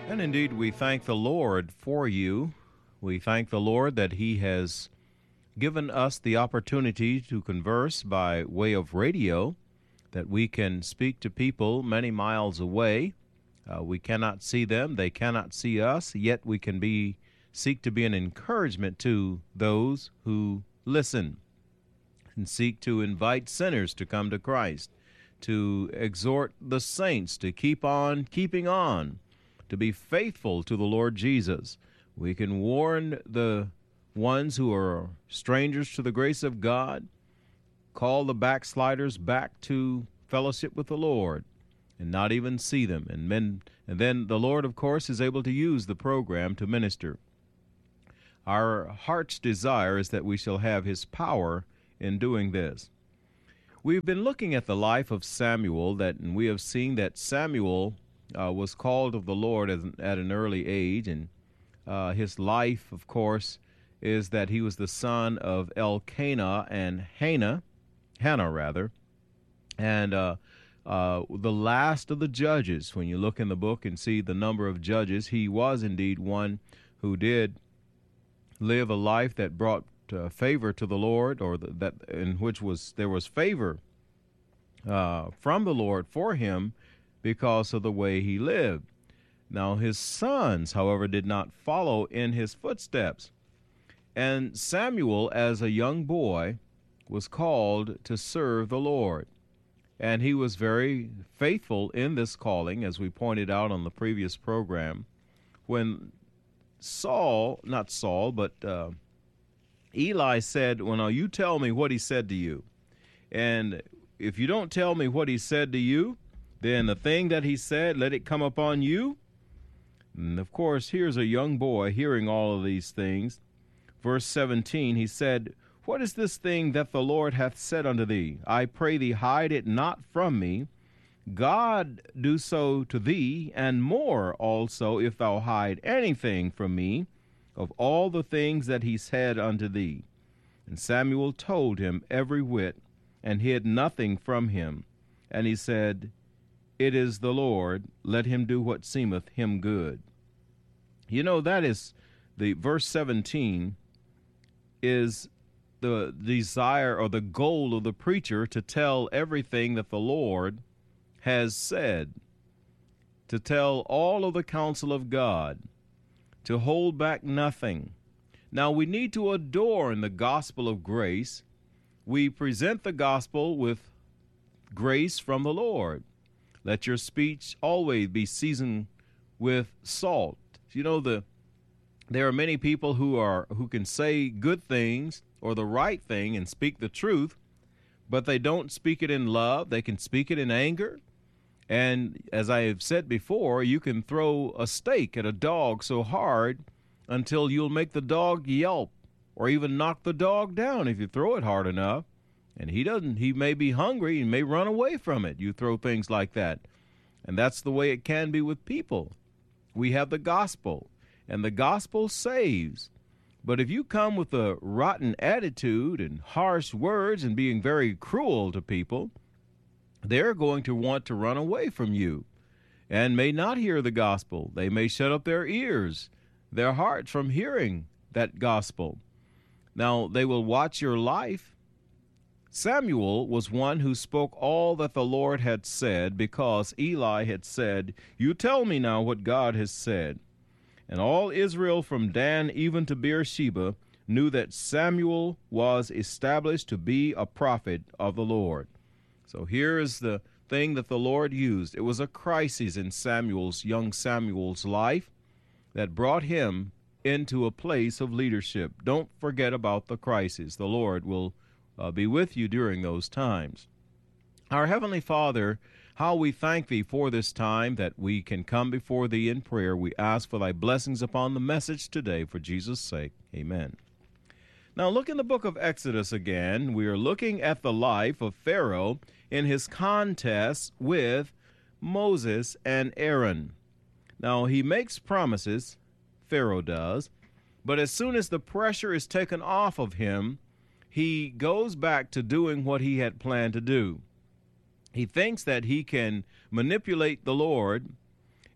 And indeed, we thank the Lord for you. We thank the Lord that He has given us the opportunity to converse by way of radio, that we can speak to people many miles away. We cannot see them, they cannot see us, yet we can seek to be an encouragement to those who listen and seek to invite sinners to come to Christ, to exhort the saints to keep on keeping on, to be faithful to the Lord Jesus. We can warn the ones who are strangers to the grace of God, call the backsliders back to fellowship with the Lord, and not even see them. And then the Lord, of course, is able to use the program to minister. Our heart's desire is that we shall have His power in doing this. We've been looking at the life of Samuel, and we have seen that Samuel was called of the Lord at an early age, and his life, of course, is that he was the son of Elkanah and Hannah, and the last of the judges. When you look in the book and see the number of judges, he was indeed one who did live a life that brought favor to the Lord, or that in which there was favor from the Lord for him because of the way he lived. Now his sons, however, did not follow in his footsteps. And Samuel, as a young boy, was called to serve the Lord. And he was very faithful in this calling, as we pointed out on the previous program. When Eli said, well, now you tell me what he said to you. And if you don't tell me what he said to you, then the thing that he said, let it come upon you. And of course, here's a young boy hearing all of these things. Verse 17, he said, "What is this thing that the Lord hath said unto thee? I pray thee, hide it not from me. God do so to thee, and more also, if thou hide anything from me of all the things that he said unto thee." And Samuel told him every whit, and hid nothing from him. And he said, "It is the Lord, let him do what seemeth him good." You know, that is the verse 17 is the desire or the goal of the preacher, to tell everything that the Lord has said, to tell all of the counsel of God, to hold back nothing. Now, we need to adorn the gospel of grace. We present the gospel with grace from the Lord. Let your speech always be seasoned with salt. You know, there are many people who can say good things or the right thing and speak the truth, but they don't speak it in love. They can speak it in anger. And as I have said before, you can throw a steak at a dog so hard until you'll make the dog yelp, or even knock the dog down if you throw it hard enough. And he may be hungry and may run away from it. You throw things like that. And that's the way it can be with people. We have the gospel, and the gospel saves. But if you come with a rotten attitude and harsh words and being very cruel to people, they're going to want to run away from you and may not hear the gospel. They may shut up their ears, their hearts, from hearing that gospel. Now, they will watch your life. Samuel was one who spoke all that the Lord had said, because Eli had said, "You tell me now what God has said." And all Israel from Dan even to Beersheba knew that Samuel was established to be a prophet of the Lord. So here is the thing that the Lord used. It was a crisis in young Samuel's life that brought him into a place of leadership. Don't forget about the crisis. The Lord will be with you during those times. Our Heavenly Father, how we thank Thee for this time that we can come before Thee in prayer. We ask for Thy blessings upon the message today, for Jesus' sake. Amen. Now look in the book of Exodus again. We are looking at the life of Pharaoh in his contest with Moses and Aaron. Now he makes promises, Pharaoh does, but as soon as the pressure is taken off of him, he goes back to doing what he had planned to do. He thinks that he can manipulate the Lord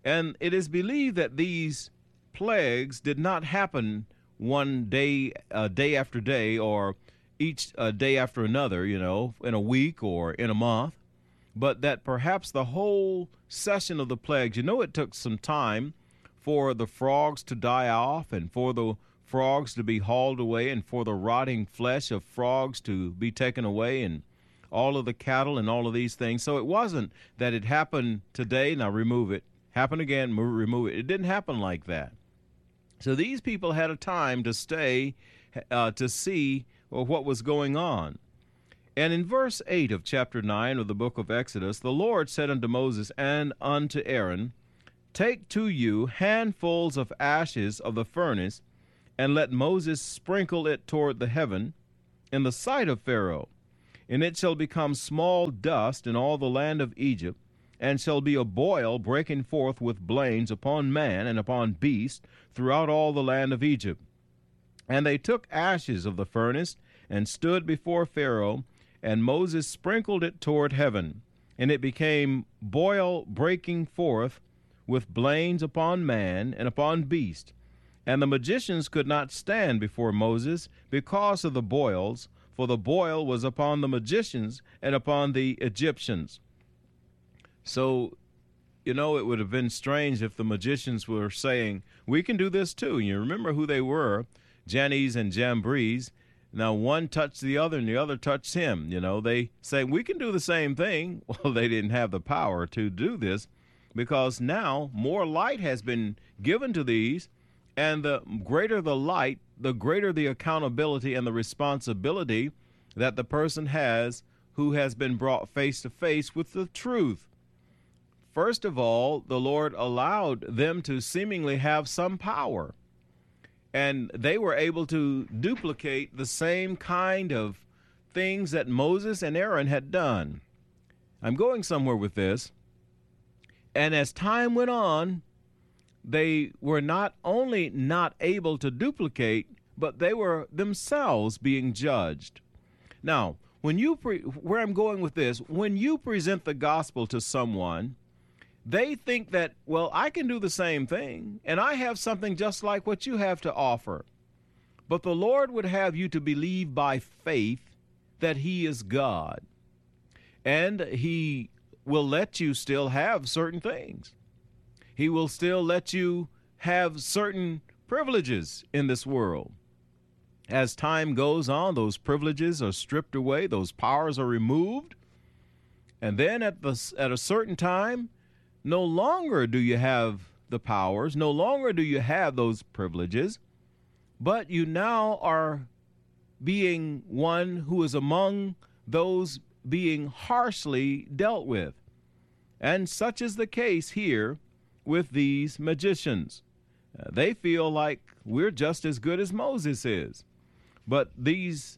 And it is believed that these plagues did not happen one day, day after day, or each day after another, in a week or in a month, but that perhaps the whole session of the plagues, it took some time for the frogs to die off and for the frogs to be hauled away and for the rotting flesh of frogs to be taken away and all of the cattle and all of these things. So it wasn't that it happened today, now remove it, happen again, remove it. It didn't happen like that. So these people had a time to stay to see what was going on. And in verse 8 of chapter 9 of the book of Exodus, the Lord said unto Moses and unto Aaron, Take to you handfuls of ashes of the furnace, and let Moses sprinkle it toward the heaven in the sight of Pharaoh. And it shall become small dust in all the land of Egypt, and shall be a boil breaking forth with blains upon man and upon beast throughout all the land of Egypt. And they took ashes of the furnace, and stood before Pharaoh, and Moses sprinkled it toward heaven, and it became boil breaking forth with blains upon man and upon beast. And the magicians could not stand before Moses because of the boils, for the boil was upon the magicians and upon the Egyptians. So, it would have been strange if the magicians were saying, we can do this too. And you remember who they were, Jannes and Jambres. Now, one touched the other and the other touched him. They say, we can do the same thing. Well, they didn't have the power to do this because now more light has been given to these, and the greater the light, the greater the accountability and the responsibility that the person has who has been brought face to face with the truth. First of all, the Lord allowed them to seemingly have some power, and they were able to duplicate the same kind of things that Moses and Aaron had done. I'm going somewhere with this. And as time went on, they were not only not able to duplicate, but they were themselves being judged. Now, where I'm going with this, when you present the gospel to someone, they think that, well, I can do the same thing, and I have something just like what you have to offer. But the Lord would have you to believe by faith that He is God, and He will let you still have certain things. He will still let you have certain privileges in this world. As time goes on, those privileges are stripped away, those powers are removed, and then at a certain time, no longer do you have the powers, no longer do you have those privileges, but you now are being one who is among those being harshly dealt with. And such is the case here with these magicians. They feel like we're just as good as Moses is. But these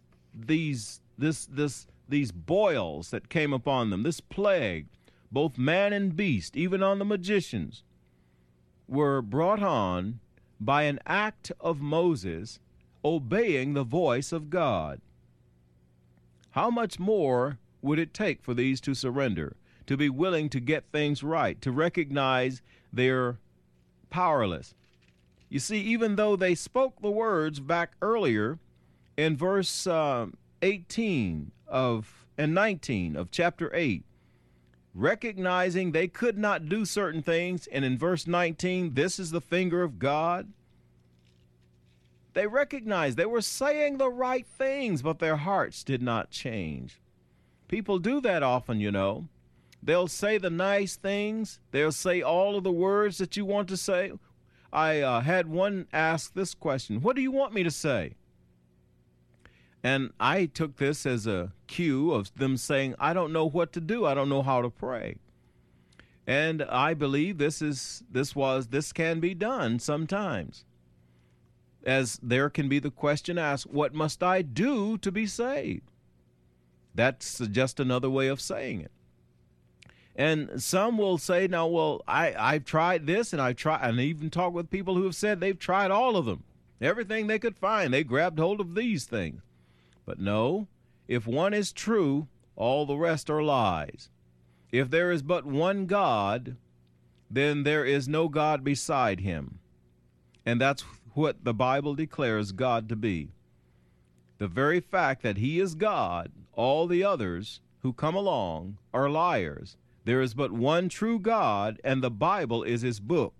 boils that came upon them, this plague, both man and beast, even on the magicians, were brought on by an act of Moses obeying the voice of God. How much more would it take for these to surrender, to be willing to get things right, to recognize they're powerless? You see, even though they spoke the words back earlier in verse 18 and 19 of chapter 8, recognizing they could not do certain things, and in verse 19, this is the finger of God. They recognized they were saying the right things, but their hearts did not change. People do that often, They'll say the nice things. They'll say all of the words that you want to say. I had one ask this question, what do you want me to say? And I took this as a cue of them saying, I don't know what to do. I don't know how to pray. And I believe this can be done sometimes. As there can be the question asked, what must I do to be saved? That's just another way of saying it. And some will say, now, well, I've tried this and and even talk with people who have said they've tried all of them. Everything they could find, they grabbed hold of these things. But no, if one is true, all the rest are lies. If there is but one God, then there is no God beside him. And that's what the Bible declares God to be. The very fact that he is God, all the others who come along are liars. There is but one true God, and the Bible is his book.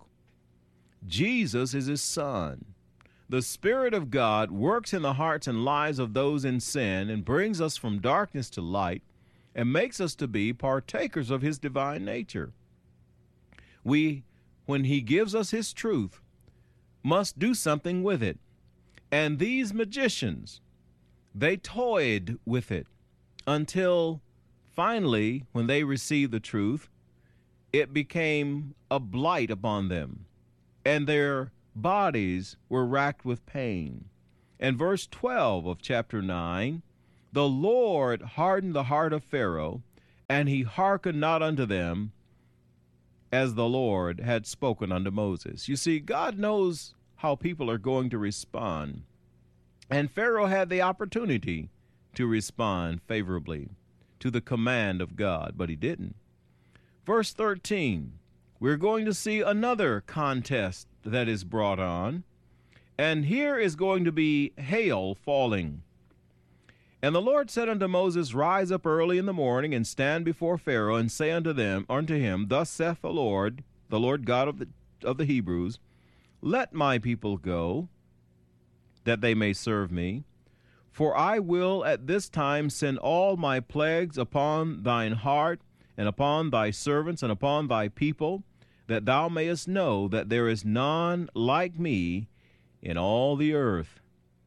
Jesus is his son. The Spirit of God works in the hearts and lives of those in sin and brings us from darkness to light and makes us to be partakers of his divine nature. We, when he gives us his truth, must do something with it. And these magicians, they toyed with it until finally, when they received the truth, it became a blight upon them, and their bodies were racked with pain. And verse 12 of chapter 9, the Lord hardened the heart of Pharaoh, and he hearkened not unto them, as the Lord had spoken unto Moses. You see, God knows how people are going to respond. And Pharaoh had the opportunity to respond favorably to the command of God, but he didn't. Verse 13, we're going to see another contest that is brought on, and here is going to be hail falling. And the Lord said unto Moses, Rise up early in the morning, and stand before Pharaoh, and say unto him, Thus saith the Lord God of the Hebrews, Let my people go, that they may serve me. For I will at this time send all my plagues upon thine heart, and upon thy servants, and upon thy people, that thou mayest know that there is none like me in all the earth.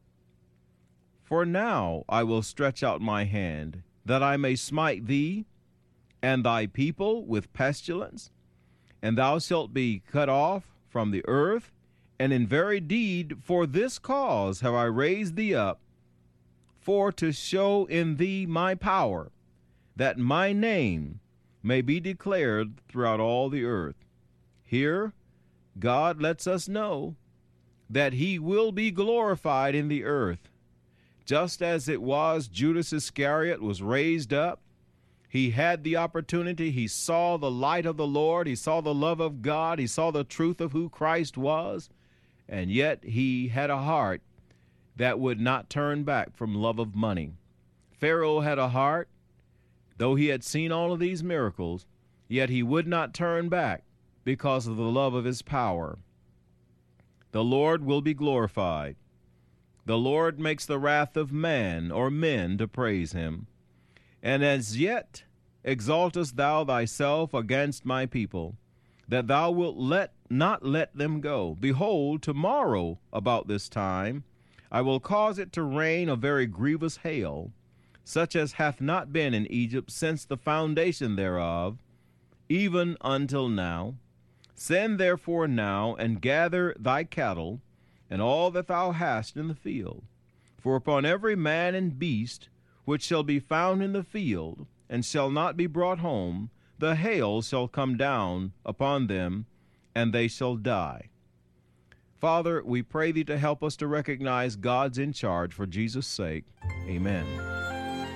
For now I will stretch out my hand, that I may smite thee and thy people with pestilence, and thou shalt be cut off from the earth. And in very deed for this cause have I raised thee up, for to show in thee my power, that my name may be declared throughout all the earth. Here God lets us know that he will be glorified in the earth. Just as it was Judas Iscariot was raised up, he had the opportunity, he saw the light of the Lord, he saw the love of God, he saw the truth of who Christ was, and yet he had a heart that would not turn back from love of money. Pharaoh had a heart, though he had seen all of these miracles, yet he would not turn back because of the love of his power. The Lord will be glorified. The Lord makes the wrath of man or men to praise him. And as yet exaltest thou thyself against my people, that thou wilt not let them go. Behold, tomorrow about this time I will cause it to rain a very grievous hail, such as hath not been in Egypt since the foundation thereof, even until now. Send therefore now, and gather thy cattle, and all that thou hast in the field. For upon every man and beast which shall be found in the field, and shall not be brought home, the hail shall come down upon them, and they shall die. Father, we pray thee to help us to recognize God's in charge for Jesus' sake. Amen.